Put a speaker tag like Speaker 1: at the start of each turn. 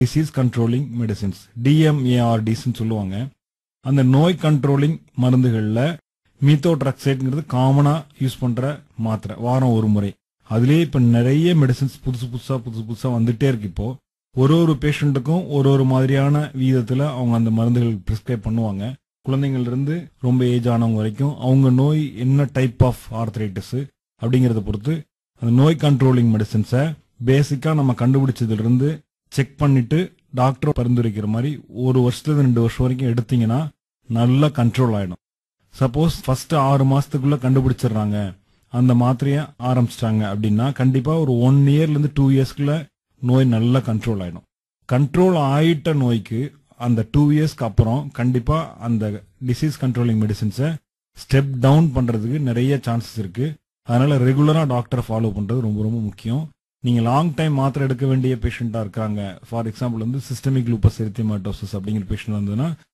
Speaker 1: Disease controlling medicines DMARDs சொல்லுவாங்க. அந்த நோய் கண்ட்ரோலிங் மருந்துகள்ல மீத்தோட்ராக்சைட்ங்கிறது காமனா யூஸ் பண்ற மாத்திரை, வாரம் ஒரு முறை. அதுலயே இப்ப நிறைய மெடிசின்ஸ் புதுசு புதுசா வந்துட்டே இருக்கு. இப்போ ஒரு பேஷண்ட்டுக்கும் ஒரு மாதிரியான வீதத்துல அவங்க அந்த மருந்துகள் பிரிஸ்கிரைப் பண்ணுவாங்க. குழந்தைங்கள்ல இருந்து ரொம்ப ஏஜ் ஆனவங்க வரைக்கும் அவங்க நோய் என்ன டைப் ஆஃப் ஆர்த்ரைட்டிஸ் அப்படிங்கறத பொறுத்து அந்த நோய் கண்ட்ரோலிங் மெடிசின்ஸை பேசிக்கா நம்ம கண்டுபிடிச்சதுல இருந்து செக் பண்ணிட்டு டாக்டர் பரிந்துரைக்கிற மாதிரி 1 வருஷத்துல 2 வருஷம் வரைக்கும் எடுத்தீங்கன்னா நல்லா கண்ட்ரோல் ஆயிடும். சப்போஸ் ஃபர்ஸ்ட் 6 மாசத்துக்குள்ள கண்டுபிடிச்சிடுறாங்க, அந்த மாத்திரைய ஆரம்பிச்சிட்டாங்க அப்படின்னா கண்டிப்பா ஒரு 1 இயர்ல இருந்து 2 இயர்ஸ்க்குள்ள நோய் நல்லா கண்ட்ரோல் ஆயிடும். கண்ட்ரோல் ஆயிட்ட நோய்க்கு அந்த 2 இயர்ஸ்க்கு அப்புறம் கண்டிப்பா அந்த டிசீஸ் கண்ட்ரோலிங் மெடிசின்ஸை ஸ்டெப் டவுன் பண்றதுக்கு நிறைய சான்சஸ் இருக்கு. அதனால ரெகுலரா டாக்டரை ஃபாலோ பண்றது ரொம்ப ரொம்ப முக்கியம். நீங்க லாங் டைம் மாத்திரை எடுக்க வேண்டிய பேஷண்டா இருக்காங்க, ஃபார் எக்ஸாம்பிள் வந்து சிஸ்டமிக் லூப்பஸ் எரித்தெமாட்டோசிஸ் அப்படிங்கிற பேஷண்ட் இருந்ததுன்னா